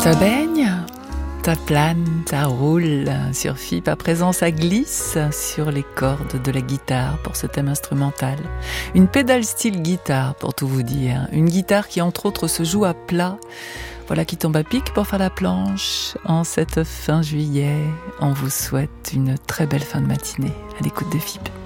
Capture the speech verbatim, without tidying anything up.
Ça baigne, ça plane, ça roule sur F I P. À présent, ça glisse sur les cordes de la guitare pour ce thème instrumental. Une pédale style guitare, pour tout vous dire. Une guitare qui, entre autres, se joue à plat. Voilà qui tombe à pic pour faire la planche. En cette fin juillet, on vous souhaite une très belle fin de matinée à l'écoute de F I P.